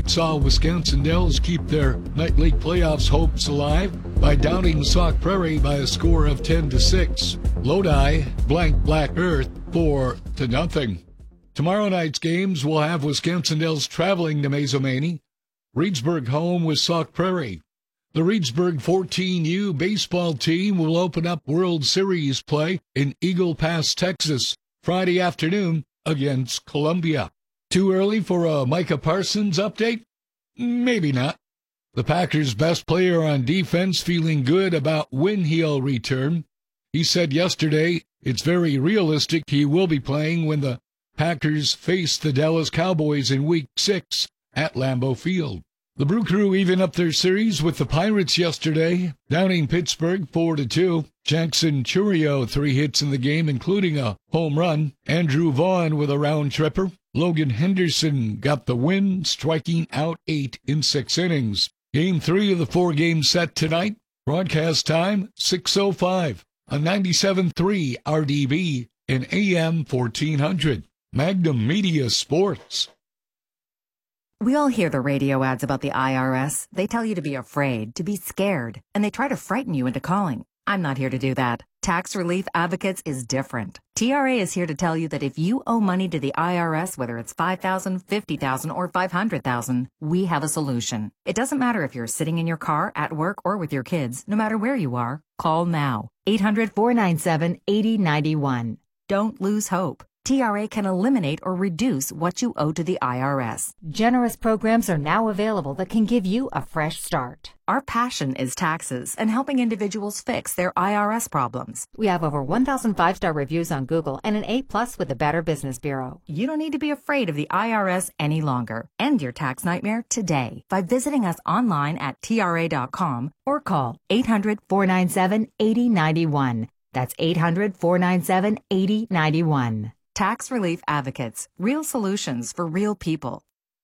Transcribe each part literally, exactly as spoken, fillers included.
night saw Wisconsin Dells keep their Night League playoffs hopes alive by downing Sauk Prairie by a score of ten to six. Lodi blanked Black Earth four to nothing. Tomorrow night's games will have Wisconsin Dells traveling to Mazomanie, Reedsburg home with Sauk Prairie. The Reedsburg fourteen U baseball team will open up World Series play in Eagle Pass, Texas, Friday afternoon against Columbia. Too early for a Micah Parsons update? Maybe not. The Packers' best player on defense feeling good about when he'll return. He said yesterday it's very realistic he will be playing when the Packers face the Dallas Cowboys in Week six at Lambeau Field. The Brew Crew even up their series with the Pirates yesterday, downing Pittsburgh four to two. Jackson Churio three hits in the game, including a home run. Andrew Vaughn with a round tripper. Logan Henderson got the win, striking out eight in six innings. Game three of the four-game set tonight. Broadcast time six oh five on ninety-seven point three R D B and A M fourteen hundred. Magnum Media Sports. We all hear the radio ads about the I R S. They tell you to be afraid, to be scared, and they try to frighten you into calling. I'm not here to do that. Tax Relief Advocates is different. T R A is here to tell you that if you owe money to the I R S, whether it's five thousand dollars, fifty thousand dollars, or five hundred thousand dollars, we have a solution. It doesn't matter if you're sitting in your car, at work, or with your kids. No matter where you are, call now. eight hundred, four nine seven, eight oh nine one. Don't lose hope. T R A can eliminate or reduce what you owe to the I R S. Generous programs are now available that can give you a fresh start. Our passion is taxes and helping individuals fix their I R S problems. We have over one thousand five-star reviews on Google and an A plus with the Better Business Bureau. You don't need to be afraid of the I R S any longer. End your tax nightmare today by visiting us online at T R A dot com or call eight hundred, four nine seven, eight oh nine one. That's eight hundred, four nine seven, eight oh nine one. Tax Relief Advocates, real solutions for real people.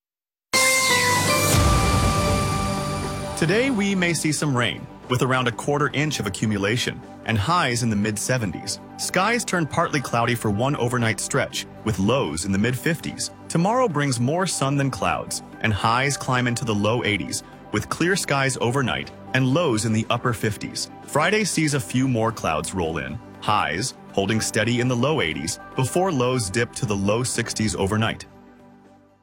Today we may see some rain, with around a quarter inch of accumulation, and highs in the mid seventies. Skies turn partly cloudy for one overnight stretch, with lows in the mid fifties. Tomorrow brings more sun than clouds, and highs climb into the low eighties, with clear skies overnight and lows in the upper fifties. Friday sees a few more clouds roll in, highs holding steady in the low eighties before lows dip to the low sixties overnight.